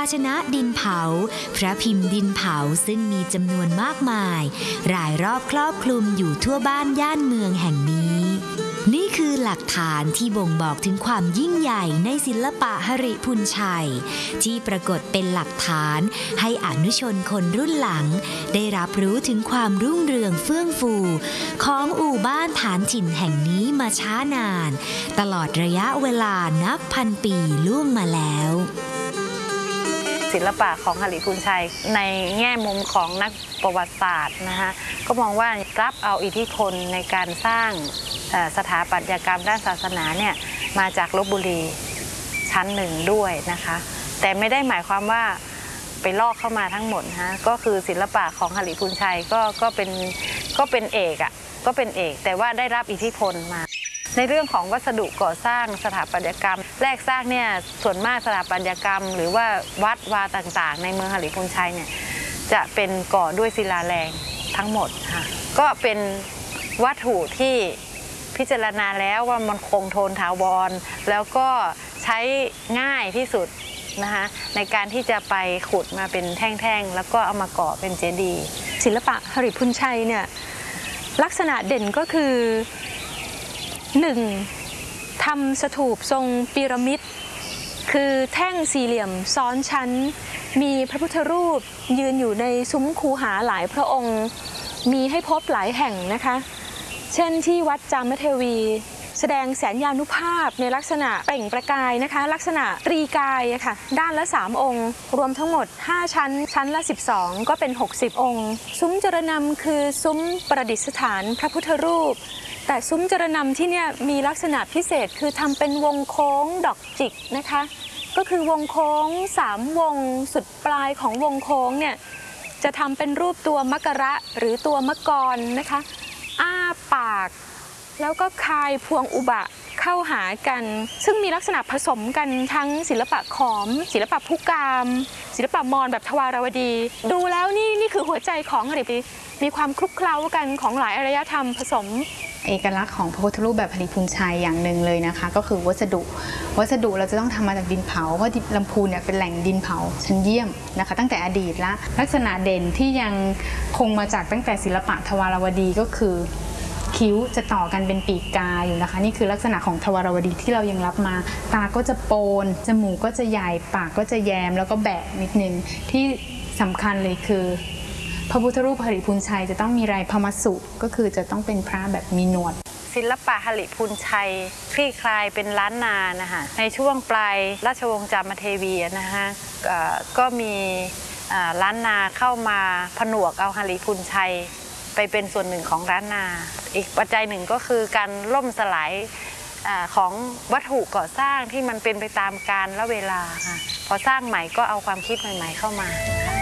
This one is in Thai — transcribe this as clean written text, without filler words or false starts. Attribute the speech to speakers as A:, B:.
A: ชนะดินเผาพระพิมพ์ดินเผาซึ่งมีจำนวนมากมายรายรอบครอบคลุมอยู่ทั่วบ้านย่านเมืองแห่งนี้นี่คือหลักฐานที่บ่งบอกถึงความยิ่งใหญ่ในศิลปะหฤพุนชัยที่ปรากฏเป็นหลักฐานให้อนุชนคนรุ่นหลังได้รับรู้ถึงความรุ่งเรืองเฟื่องฟูของอู่บ้านฐานถิ่นแห่งนี้มาช้านานตลอดระยะเวลานับพันปีล่วงมาแล้ว
B: ศิลปะของหฤพุนชัยในแง่มุมของนักประวัติศาสตร์นะคะก็มองว่ารับเอาอิทธิพลในการสร้างสถาปัตยกรรมด้านศาสนาเนี่ยมาจากลพบุรีชั้นหนึ่งด้วยนะคะแต่ไม่ได้หมายความว่าไปลอกเข้ามาทั้งหมดนะก็คือศิลปะของหฤพุนชัยก็เป็นเอกอ่ะก็เป็นเอกแต่ว่าได้รับอิทธิพลมาในเรื่องของวัสดุก่อสร้างสถาปัตยกรรมแรกสร้างเนี่ยส่วนมากสถาปัตยกรรมหรือว่าวัดวาต่างๆในเมืองหฤพุนชัยเนี่ยจะเป็นก่อด้วยศิลาแรงทั้งหมดค่ะก็เป็นวัตถุที่พิจารณาแล้วว่ามันคงทนถาวรแล้วก็ใช้ง่ายที่สุดนะคะในการที่จะไปขุดมาเป็นแท่งๆแล้วก็เอามาก่อเป็นเจดีย์
C: ศิลปะหฤพุนชัยเนี่ยลักษณะเด่นก็คือ1. ทำสถูปทรงพีระมิดคือแท่งสี่เหลี่ยมซ้อนชั้นมีพระพุทธรูปยืนอยู่ในซุ้มคูหาหลายพระองค์มีให้พบหลายแห่งนะคะเช่นที่วัดจามเทวีแสดงแสนยานุภาพในลักษณะเปล่งประกายนะคะลักษณะตรีกายค่ะด้านละ3องค์รวมทั้งหมด5ชั้นชั้นละ12ก็เป็น60องค์ซุ้มจรณำคือซุ้มประดิษฐานพระพุทธรูปแต่ซุ้มจรณำที่เนี่ยมีลักษณะพิเศษคือทำเป็นวงโค้งดอกจิกนะคะก็คือวงโค้ง3วงสุดปลายของวงโค้งเนี่ยจะทำเป็นรูปตัวมกระหรือตัวมกรนะคะอ้าปากแล้วก็คายพวงอุบะเข้าหากันซึ่งมีลักษณะผสมกันทั้งศิลปะขอมศิลปะพุกามศิลปะมอญแบบทวารวดีดูแล้วนี่คือหัวใจของหฤพุนมีความคลุกเคล้ากันของหลายอารยธรรมผสม
D: เอกลักษณ์ของพระพุทธรูปแบบหฤพุนชัยอย่างหนึ่งเลยนะคะก็คือวัสดุเราจะต้องทำมาจากดินเผาเพราะลำพูนเนี่ยเป็นแหล่งดินเผาชั้นเยี่ยมนะคะตั้งแต่อดีตละลักษณะเด่นที่ยังคงมาจากตั้งแต่ศิลปะทวารวดีก็คือคิ้วจะต่อกันเป็นปีกกาอยู่นะคะนี่คือลักษณะของทวารวดีที่เรายังรับมาตาก็จะโปนจมูกก็จะใหญ่ปากก็จะแยมแล้วก็แบะนิดนึงที่สำคัญเลยคือพระพุทธรูปหฤพุนชัยจะต้องมีลายพมัสสุก็คือจะต้องเป็นพระแบบมีหนวด
B: ศิลปะหฤพุนชัยคลี่คลายเป็นล้านนานะคะในช่วงปลายราชวงศ์จามเทวีนะคะก็มีล้านนาเข้ามาผนวกเอาหฤพุนชัยไปเป็นส่วนหนึ่งของล้านนาอีกปัจจัยหนึ่งก็คือการล่มสลายของวัตถุก่อสร้างที่มันเป็นไปตามกาลและเวลาค่ะพอสร้างใหม่ก็เอาความคิดใหม่ๆเข้ามา